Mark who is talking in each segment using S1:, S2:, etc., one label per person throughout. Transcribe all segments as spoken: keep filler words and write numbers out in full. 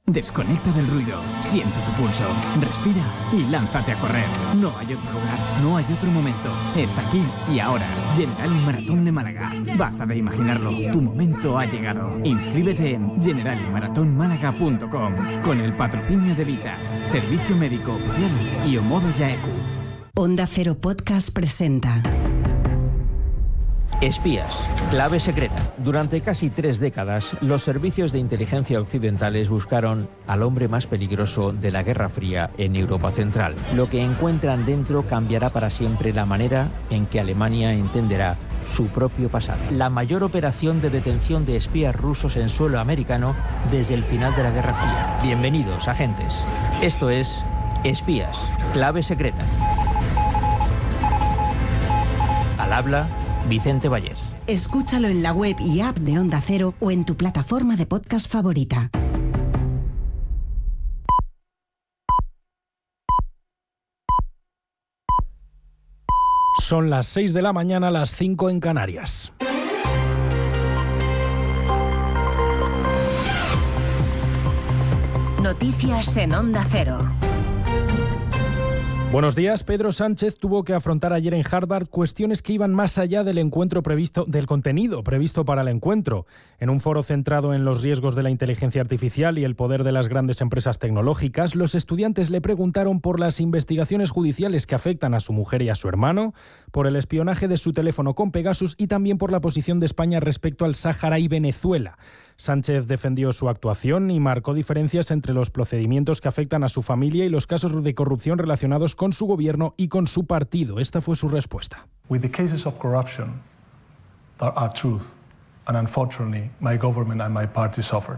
S1: Desconecta del ruido, siente tu pulso, respira y lánzate a correr. No hay otro lugar, no hay otro momento. Es aquí y ahora. Generali Maratón de Málaga. Basta de imaginarlo, tu momento ha llegado. Inscríbete en generali maratón málaga punto com con el patrocinio de Vitas, Servicio Médico Oficial y Omodo Yaeku.
S2: Onda Cero Podcast presenta
S3: Espías, clave secreta. Durante casi tres décadas, los servicios de inteligencia occidentales buscaron al hombre más peligroso de la Guerra Fría en Europa Central. Lo que encuentran dentro cambiará para siempre la manera en que Alemania entenderá su propio pasado. La mayor operación de detención de espías rusos en suelo americano desde el final de la Guerra Fría. Bienvenidos, agentes. Esto es Espías, clave secreta. Al habla Vicente Vallés.
S2: Escúchalo en la web y app de Onda Cero o en tu plataforma de podcast favorita.
S4: Son las seis de la mañana, las cinco en Canarias.
S2: Noticias en Onda Cero.
S4: Buenos días. Pedro Sánchez tuvo que afrontar ayer en Harvard cuestiones que iban más allá del encuentro previsto, del contenido previsto para el encuentro. En un foro centrado en los riesgos de la inteligencia artificial y el poder de las grandes empresas tecnológicas, los estudiantes le preguntaron por las investigaciones judiciales que afectan a su mujer y a su hermano, por el espionaje de su teléfono con Pegasus y también por la posición de España respecto al Sáhara y Venezuela. Sánchez defendió su actuación y marcó diferencias entre los procedimientos que afectan a su familia y los casos de corrupción relacionados con su gobierno y con su partido. Esta fue su respuesta.
S5: With the cases of corruption that are truth, and unfortunately my government and my party suffered.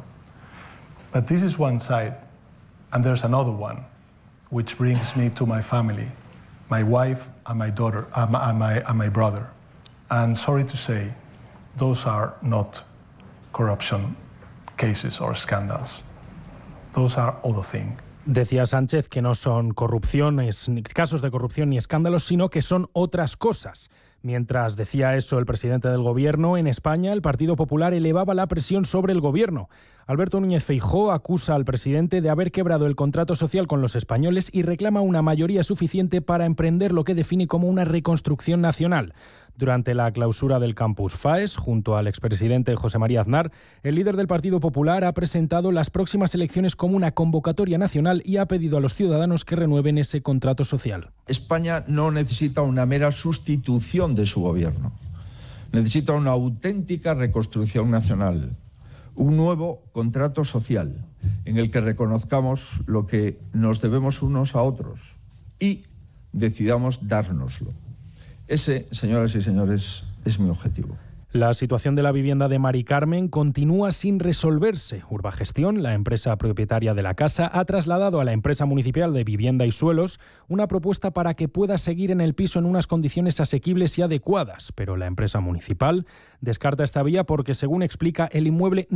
S5: But this is one side, and there's another one, which brings me to my family, my wife and my daughter and my, and my, and my brother. And sorry to say, those are not corruption cases or scandals. Those are other things.
S4: Decía Sánchez que no son corrupciones, casos de corrupción ni escándalos, sino que son otras cosas. Mientras decía eso el presidente del Gobierno, en España el Partido Popular elevaba la presión sobre el Gobierno. Alberto Núñez Feijóo acusa al presidente de haber quebrado el contrato social con los españoles y reclama una mayoría suficiente para emprender lo que define como una reconstrucción nacional. Durante la clausura del Campus FAES, junto al expresidente José María Aznar, el líder del Partido Popular ha presentado las próximas elecciones como una convocatoria nacional y ha pedido a los ciudadanos que renueven ese contrato social.
S6: España no necesita una mera sustitución de su gobierno. Necesita una auténtica reconstrucción nacional, un nuevo contrato social en el que reconozcamos lo que nos debemos unos a otros y decidamos dárnoslo. Ese, señoras y señores, es mi objetivo.
S4: La situación de la vivienda de Mari Carmen continúa sin resolverse. Urbagestión, la empresa propietaria de la casa, ha trasladado a la empresa municipal de vivienda y suelos una propuesta para que pueda seguir en el piso en unas condiciones asequibles y adecuadas. Pero la empresa municipal descarta esta vía porque, según explica, el inmueble